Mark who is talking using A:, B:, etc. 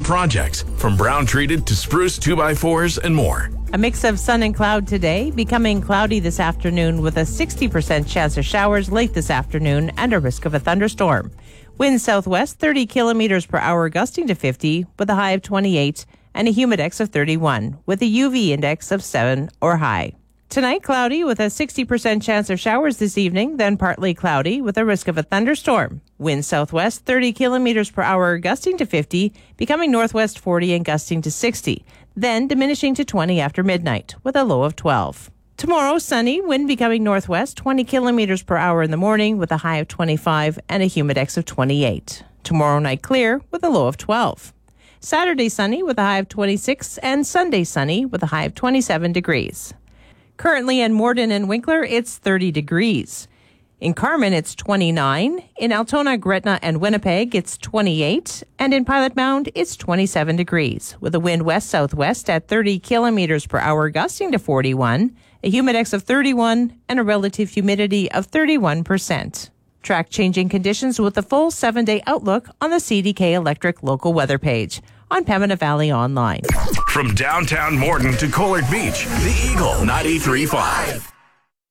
A: projects, from brown treated to spruce 2x4s and more.
B: A mix of sun and cloud today, becoming cloudy this afternoon with a 60% chance of showers late this afternoon and a risk of a thunderstorm. Wind southwest 30 kilometers per hour gusting to 50 with a high of 28 and a humidex of 31 with a UV index of 7 or high. Tonight, cloudy with a 60% chance of showers this evening, then partly cloudy with a risk of a thunderstorm. Wind southwest 30 kilometers per hour gusting to 50, becoming northwest 40 and gusting to 60, then diminishing to 20 after midnight with a low of 12. Tomorrow, sunny, wind becoming northwest 20 kilometers per hour in the morning with a high of 25 and a humidex of 28. Tomorrow night, clear with a low of 12. Saturday, sunny with a high of 26 and Sunday, sunny with a high of 27 degrees. Currently in Morden and Winkler, it's 30 degrees. In Carman, it's 29. In Altona, Gretna, and Winnipeg, it's 28. And in Pilot Mound, it's 27 degrees, with a wind west-southwest at 30 kilometers per hour gusting to 41, a humidex of 31, and a relative humidity of 31%. Track changing conditions with the full 7-day outlook on the CDK Electric local weather page on Pembina Valley Online.
A: From downtown Morden to Collard Beach, the Eagle 93.5.